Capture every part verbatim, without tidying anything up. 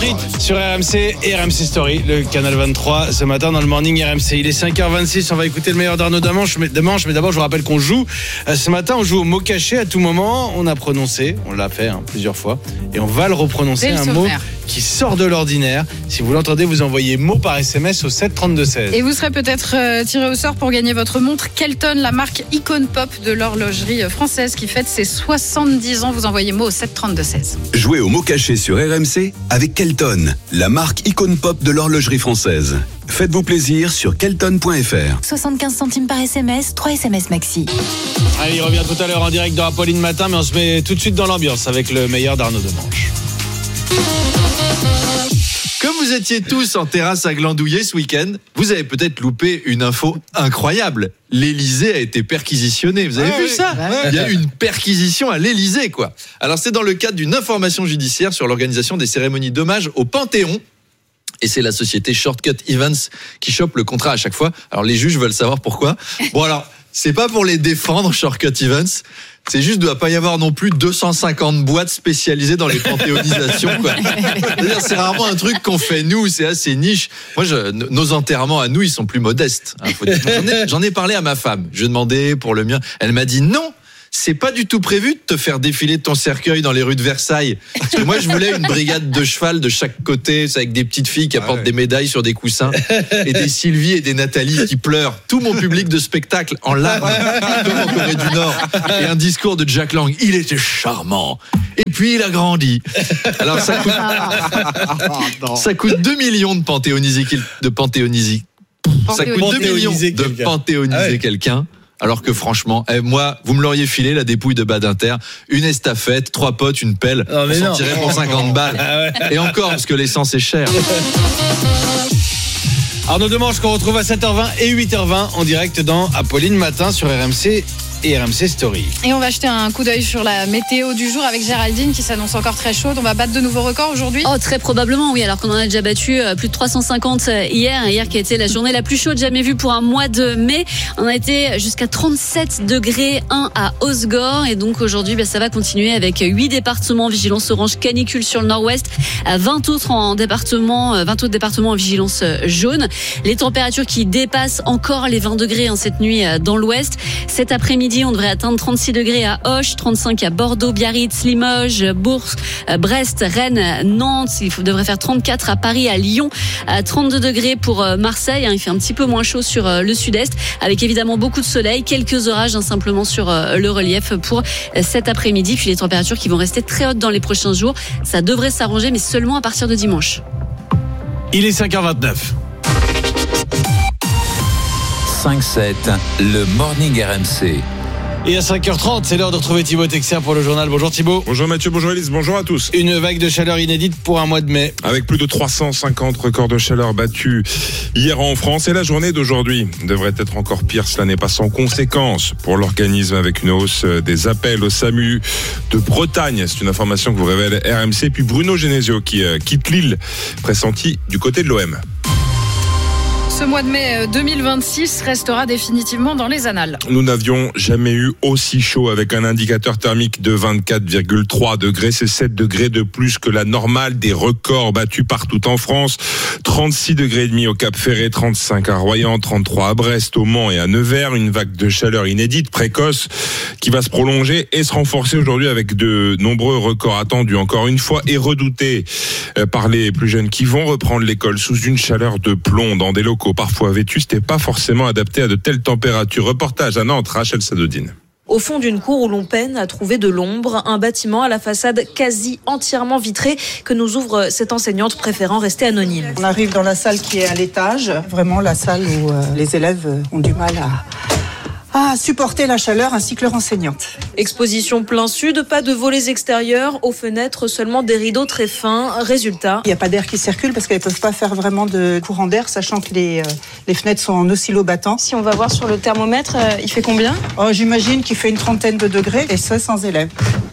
Street sur R M C et R M C Story, le canal vingt-trois, ce matin dans le Morning R M C. Il est cinq heures vingt-six, on va écouter le meilleur d'Arnaud Demanche, mais, Demanche, mais d'abord je vous rappelle qu'on joue. Ce matin, on joue au mot caché à tout moment. On a prononcé, on l'a fait hein, plusieurs fois, et on va le reprononcer, un mot qui sort de l'ordinaire. Si vous l'entendez, vous envoyez mot par S M S au sept trente-deux seize. Et vous serez peut-être euh, tiré au sort pour gagner votre montre Kelton, la marque icône pop de l'horlogerie française qui fête ses soixante-dix ans. Vous envoyez mot au sept trente-deux seize. Jouez au mot caché sur R M C avec Kelton, la marque icône pop de l'horlogerie française. Faites-vous plaisir sur kelton point f r. soixante-quinze centimes par S M S, trois S M S maxi. Allez, il revient tout à l'heure en direct dans Apolline Matin, mais on se met tout de suite dans l'ambiance avec le meilleur d'Arnaud Demanche. Comme vous étiez tous en terrasse à glandouiller ce week-end, vous avez peut-être loupé une info incroyable. L'Élysée a été perquisitionné. Vous avez ah vu oui, ça ouais. Il y a eu une perquisition à l'Élysée, quoi. Alors, c'est dans le cadre d'une information judiciaire sur l'organisation des cérémonies d'hommage au Panthéon. Et c'est la société Shortcut Events qui chope le contrat à chaque fois. Alors, les juges veulent savoir pourquoi. Bon, alors, c'est pas pour les défendre, Shortcut Events. C'est juste, il ne doit pas y avoir non plus deux cent cinquante boîtes spécialisées dans les panthéonisations, quoi. C'est-à-dire, c'est rarement un truc qu'on fait nous, c'est assez niche. Moi, je, nos enterrements à nous, ils sont plus modestes. Hein, faut dire. J'en ai, j'en ai parlé à ma femme. Je lui ai demandé pour le mien. Elle m'a dit non. C'est pas du tout prévu de te faire défiler ton cercueil dans les rues de Versailles. Parce que moi, je voulais une brigade de cheval de chaque côté, avec des petites filles qui apportent ah ouais. des médailles sur des coussins, et des Sylvie et des Nathalie qui pleurent. Tout mon public de spectacle en larmes, comme en Corée du Nord. Et un discours de Jack Lang. Il était charmant. Et puis, il a grandi. Alors, ça coûte, ça coûte deux millions de panthéoniser, de panthéoniser. Ça coûte deux millions de panthéoniser ah ouais. quelqu'un. Alors que franchement, eh, moi, vous me l'auriez filé, la dépouille de Badinter, une estafette, trois potes, une pelle, non, on s'en tirait pour cinquante balles. Ah ouais. Et encore, parce que l'essence est chère. Arnaud Demanche qu'on retrouve à sept heures vingt et huit heures vingt en direct dans Apolline Matin sur R M C et R M C Story. Et on va jeter un coup d'œil sur la météo du jour avec Géraldine qui s'annonce encore très chaude. On va battre de nouveaux records aujourd'hui ? Oh, très probablement, oui. Alors qu'on en a déjà battu plus de trois cent cinquante hier. Hier qui a été la journée la plus chaude jamais vue pour un mois de mai. On a été jusqu'à trente-sept degrés un à Osgore. Et donc aujourd'hui, ben, ça va continuer avec huit départements en vigilance orange canicule sur le nord-ouest. vingt autres en département, vingt autres départements en vigilance jaune. Les températures qui dépassent encore les vingt degrés hein, cette nuit dans l'ouest. Cet après-midi, on devrait atteindre trente-six degrés à Auch, trente-cinq à Bordeaux, Biarritz, Limoges, Bourges, Brest, Rennes, Nantes. Il devrait faire trente-quatre à Paris, à Lyon, à trente-deux degrés pour Marseille. Il fait un petit peu moins chaud sur le sud-est, avec évidemment beaucoup de soleil, quelques orages hein, simplement sur le relief pour cet après-midi. Puis les températures qui vont rester très hautes dans les prochains jours. Ça devrait s'arranger, mais seulement à partir de dimanche. Il est cinq heures vingt-neuf. cinq sept, le Morning R M C. Et à cinq heures trente, c'est l'heure de retrouver Thibaut Texer pour le journal. Bonjour Thibaut. Bonjour Mathieu, bonjour Elise, bonjour à tous. Une vague de chaleur inédite pour un mois de mai. Avec plus de trois cent cinquante records de chaleur battus hier en France. Et la journée d'aujourd'hui devrait être encore pire. Cela n'est pas sans conséquence pour l'organisme avec une hausse des appels au SAMU de Bretagne. C'est une information que vous révèle R M C. Puis Bruno Genesio qui euh, quitte Lille, pressenti du côté de l'O M. Ce mois de mai deux mille vingt-six restera définitivement dans les annales. Nous n'avions jamais eu aussi chaud avec un indicateur thermique de vingt-quatre virgule trois degrés. C'est sept degrés de plus que la normale, des records battus partout en France. trente-six degrés et demi au Cap Ferré, trente-cinq à Royan, trente-trois à Brest, au Mans et à Nevers. Une vague de chaleur inédite, précoce, qui va se prolonger et se renforcer aujourd'hui avec de nombreux records attendus encore une fois et redoutés par les plus jeunes qui vont reprendre l'école sous une chaleur de plomb dans des locaux parfois vétustes et pas forcément adaptés à de telles températures. Reportage à Nantes, Rachel Sadodine. Au fond d'une cour où l'on peine à trouver de l'ombre, un bâtiment à la façade quasi entièrement vitrée que nous ouvre cette enseignante préférant rester anonyme. On arrive dans la salle qui est à l'étage, vraiment la salle où euh, les élèves ont du mal à... à supporter la chaleur ainsi que leur enseignante. Exposition plein sud, pas de volets extérieurs, aux fenêtres seulement des rideaux très fins. Résultat, il n'y a pas d'air qui circule parce qu'elles ne peuvent pas faire vraiment de courant d'air, sachant que les, euh, les fenêtres sont en oscillobattant. Si on va voir sur le thermomètre, euh, il fait combien ? Oh, j'imagine qu'il fait une trentaine de degrés et ça sans élèves.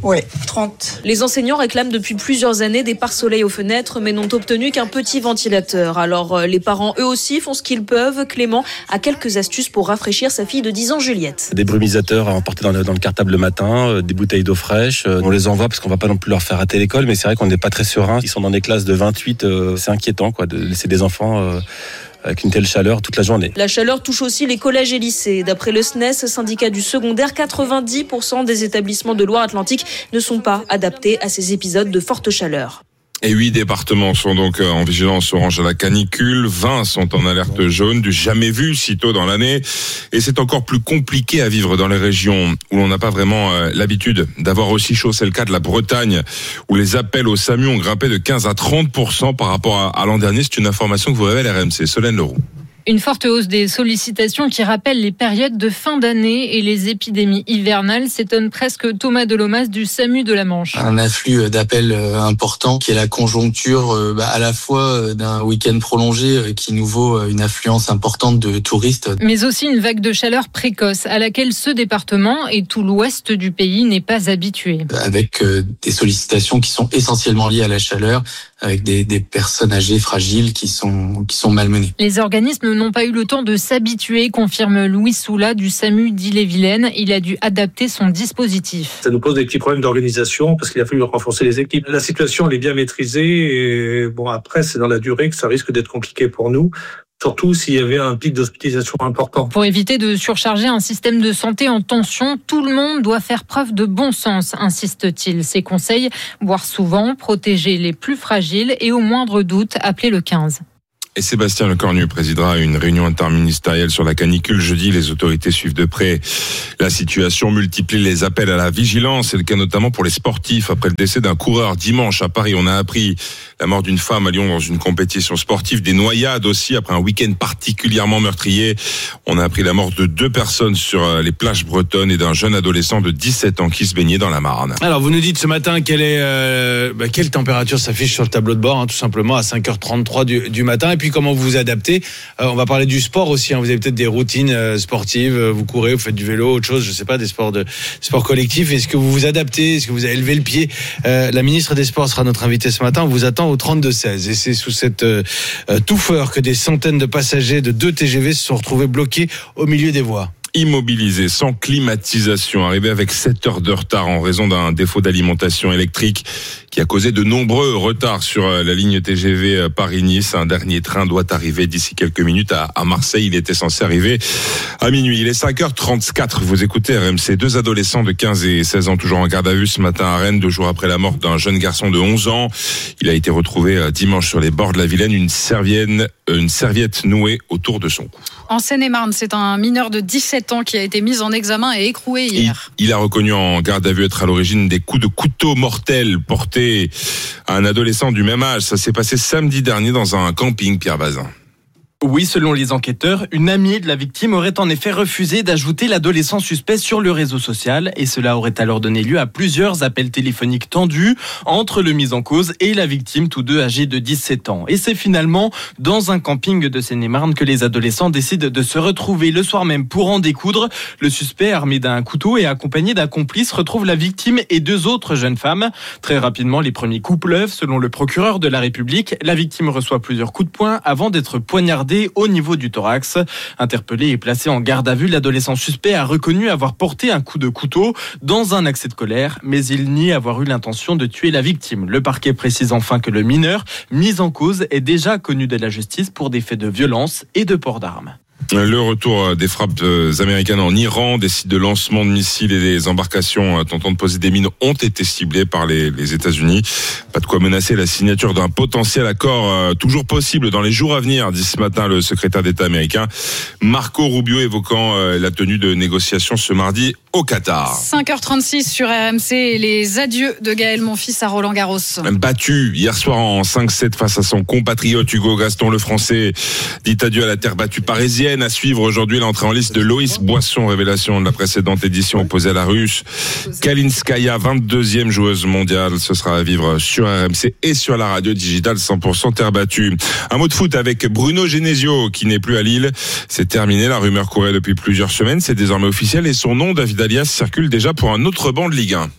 Oui, trente. Les enseignants réclament depuis plusieurs années des pare-soleil aux fenêtres, mais n'ont obtenu qu'un petit ventilateur. Alors les parents, eux aussi, font ce qu'ils peuvent. Clément a quelques astuces pour rafraîchir sa fille de dix ans, Juliette. Des brumisateurs à emporter dans le, dans le cartable le matin, des bouteilles d'eau fraîche. On les envoie parce qu'on va pas non plus leur faire rater l'école, mais c'est vrai qu'on n'est pas très serein. Ils sont dans des classes de vingt-huit, euh, c'est inquiétant quoi, de laisser des enfants euh, avec une telle chaleur toute la journée. La chaleur touche aussi les collèges et lycées. D'après le S N E S, syndicat du secondaire, quatre-vingt-dix pour cent des établissements de Loire-Atlantique ne sont pas adaptés à ces épisodes de forte chaleur. Et huit départements sont donc en vigilance orange à la canicule, vingt sont en alerte jaune, du jamais vu si tôt dans l'année. Et c'est encore plus compliqué à vivre dans les régions où l'on n'a pas vraiment euh, l'habitude d'avoir aussi chaud. C'est le cas de la Bretagne, où les appels au SAMU ont grimpé de quinze à trente pour cent par rapport à, à l'an dernier. C'est une information que vous révèle R M C. Solène Leroux. Une forte hausse des sollicitations qui rappelle les périodes de fin d'année et les épidémies hivernales, s'étonne presque Thomas Delomas du SAMU de la Manche. Un afflux d'appels important qui est la conjoncture bah, à la fois d'un week-end prolongé qui nous vaut une affluence importante de touristes. Mais aussi une vague de chaleur précoce à laquelle ce département et tout l'ouest du pays n'est pas habitué. Avec des sollicitations qui sont essentiellement liées à la chaleur, avec des, des personnes âgées, fragiles, qui sont, qui sont malmenées. Les organismes n'ont pas eu le temps de s'habituer, confirme Louis Soula du SAMU d'Ille-et-Vilaine. Il a dû adapter son dispositif. Ça nous pose des petits problèmes d'organisation parce qu'il a fallu renforcer les équipes. La situation, elle est bien maîtrisée et bon, après, c'est dans la durée que ça risque d'être compliqué pour nous. Surtout s'il y avait un pic d'hospitalisation important. Pour éviter de surcharger un système de santé en tension, tout le monde doit faire preuve de bon sens, insiste-t-il. Ses conseils, boire souvent, protéger les plus fragiles et au moindre doute, appeler le quinze. Et Sébastien Lecornu présidera une réunion interministérielle sur la canicule jeudi. Les autorités suivent de près la situation, multiplient les appels à la vigilance. C'est le cas notamment pour les sportifs. Après le décès d'un coureur dimanche à Paris, on a appris la mort d'une femme à Lyon dans une compétition sportive. Des noyades aussi après un week-end particulièrement meurtrier. On a appris la mort de deux personnes sur les plages bretonnes et d'un jeune adolescent de dix-sept ans qui se baignait dans la Marne. Alors vous nous dites ce matin quelle est euh, bah, quelle température s'affiche sur le tableau de bord, hein, tout simplement à cinq heures trente-trois du, du matin. Et puis comment vous vous adaptez. Euh, on va parler du sport aussi. Hein. Vous avez peut-être des routines euh, sportives. Vous courez, vous faites du vélo, autre chose. Je sais pas, des sports de sports collectifs. Est-ce que vous vous adaptez? Est-ce que vous avez élevé le pied? euh, La ministre des Sports sera notre invitée ce matin. On vous attend au trente-deux seize. Et c'est sous cette euh, touffeur que des centaines de passagers de deux T G V se sont retrouvés bloqués au milieu des voies. Immobilisé, sans climatisation, arrivé avec sept heures de retard en raison d'un défaut d'alimentation électrique qui a causé de nombreux retards sur la ligne T G V Paris-Nice. Un dernier train doit arriver d'ici quelques minutes à Marseille. Il était censé arriver à minuit. Il est cinq heures trente-quatre. Vous écoutez R M C. Deux adolescents de quinze et seize ans toujours en garde à vue ce matin à Rennes, deux jours après la mort d'un jeune garçon de onze ans. Il a été retrouvé dimanche sur les bords de la Vilaine, une serviette, une serviette nouée autour de son cou. En Seine-et-Marne, c'est un mineur de dix-sept ans qui a été mis en examen et écroué hier. Il, il a reconnu en garde à vue être à l'origine des coups de couteau mortels portés à un adolescent du même âge. Ça s'est passé samedi dernier dans un camping, Pierre Bazin. Oui, selon les enquêteurs, une amie de la victime aurait en effet refusé d'ajouter l'adolescent suspect sur le réseau social et cela aurait alors donné lieu à plusieurs appels téléphoniques tendus entre le mis en cause et la victime, tous deux âgés de dix-sept ans. Et c'est finalement dans un camping de Seine-et-Marne que les adolescents décident de se retrouver le soir même pour en découdre. Le suspect, armé d'un couteau et accompagné d'un complice, retrouve la victime et deux autres jeunes femmes. Très rapidement, les premiers coups pleuvent. Selon le procureur de la République, la victime reçoit plusieurs coups de poing avant d'être poignardée au niveau du thorax. Interpellé et placé en garde à vue, l'adolescent suspect a reconnu avoir porté un coup de couteau dans un accès de colère, mais il nie avoir eu l'intention de tuer la victime. Le parquet précise enfin que le mineur, mis en cause, est déjà connu de la justice pour des faits de violence et de port d'armes. Le retour des frappes américaines en Iran, des sites de lancement de missiles et des embarcations tentant de poser des mines ont été ciblés par les, les États-Unis. Pas de quoi menacer la signature d'un potentiel accord euh, toujours possible dans les jours à venir, dit ce matin le secrétaire d'État américain Marco Rubio, évoquant euh, la tenue de négociations ce mardi au Qatar. cinq heures trente-six sur R M C et les adieux de Gaël Monfils à Roland Garros. Battu hier soir en cinq sept face à son compatriote Hugo Gaston, le Français dit adieu à la terre battue parisienne. À suivre aujourd'hui l'entrée en liste de Loïs Boisson, révélation de la précédente édition opposée à la Russe. Kalinskaya, vingt-deuxième joueuse mondiale. Ce sera à vivre sur R M C et sur la radio digitale cent pour cent terre battue. Un mot de foot avec Bruno Genesio qui n'est plus à Lille. C'est terminé, la rumeur courait depuis plusieurs semaines. C'est désormais officiel et son nom, David Alias, circule déjà pour un autre banc de Ligue un.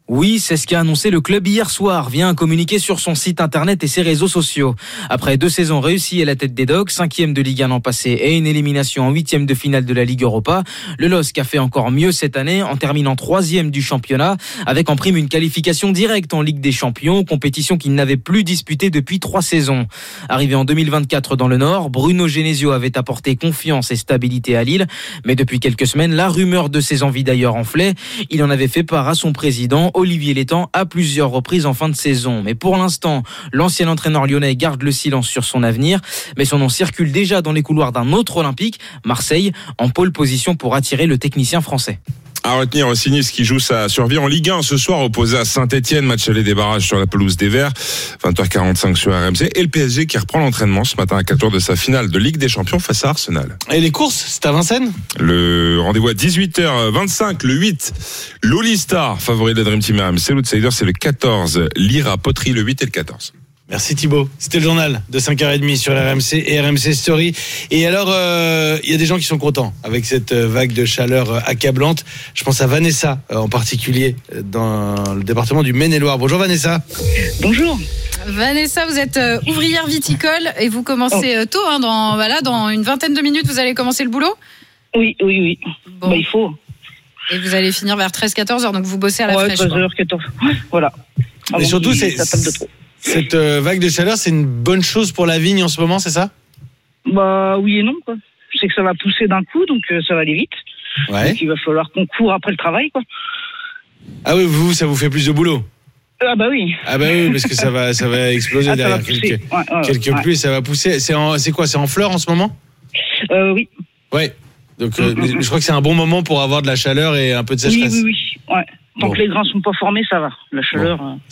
Oui, c'est ce qu'a annoncé le club hier soir via un communiqué sur son site internet et ses réseaux sociaux. Après deux saisons réussies à la tête des Dogs, cinquième de Ligue un l'an passé et une élimination en huitième de finale de la Ligue Europa, le L O S C a fait encore mieux cette année en terminant troisième du championnat avec en prime une qualification directe en Ligue des Champions, compétition qu'il n'avait plus disputée depuis trois saisons. Arrivé en deux mille vingt-quatre dans le Nord, Bruno Genesio avait apporté confiance et stabilité à Lille, mais depuis quelques semaines, la rumeur de ses envies d'ailleurs enflait. Il en avait fait part à son président Olivier Létang à plusieurs reprises en fin de saison. Mais pour l'instant, l'ancien entraîneur lyonnais garde le silence sur son avenir. Mais son nom circule déjà dans les couloirs d'un autre olympique, Marseille, en pole position pour attirer le technicien français. À retenir aussi Nice qui joue sa survie en Ligue un ce soir opposé à Saint-Etienne, match aller des barrages sur la pelouse des Verts, vingt heures quarante-cinq sur R M C, et le P S G qui reprend l'entraînement ce matin à quatre heures de sa finale de Ligue des Champions face à Arsenal. Et les courses, c'est à Vincennes ? Le rendez-vous à dix-huit heures vingt-cinq, le huit, l'All-Star, favori de la Dream Team R M C, l'outsider c'est le quatorze, Lyra Poterie le huit et le quatorze. Merci Thibaut. C'était le journal de cinq heures trente sur R M C et R M C Story. Et alors, il euh, y a des gens qui sont contents avec cette vague de chaleur accablante. Je pense à Vanessa en particulier dans le département du Maine-et-Loire. Bonjour Vanessa. Bonjour. Vanessa, vous êtes ouvrière viticole et vous commencez oh. tôt. Hein, dans, voilà, dans une vingtaine de minutes, vous allez commencer le boulot ? Oui, oui, oui. Bon. Bah, il faut. Et vous allez finir vers treize à quatorze heures, donc vous bossez à la ouais, fraîche. treize heures, quatorze heures. Ouais, voilà. Ah et bon, surtout, c'est... Ça tape de trop. Cette euh, vague de chaleur, c'est une bonne chose pour la vigne en ce moment, c'est ça ? Bah oui et non, quoi. C'est que ça va pousser d'un coup, donc euh, ça va aller vite. Ouais. Donc il va falloir qu'on court après le travail, quoi. Ah oui, vous, ça vous fait plus de boulot ? Ah bah oui. Ah bah oui, parce que ça va, ça va exploser ah, derrière. Quelques, ouais, ouais, quelques ouais. pluies, ça va pousser. C'est, en, c'est quoi ? C'est en fleurs en ce moment ? euh, Oui. Ouais. Donc euh, mm-hmm. je crois que c'est un bon moment pour avoir de la chaleur et un peu de sécheresse. Oui, oui, oui. Ouais. Tant bon. que les grains sont pas formés, ça va. La chaleur. Bon.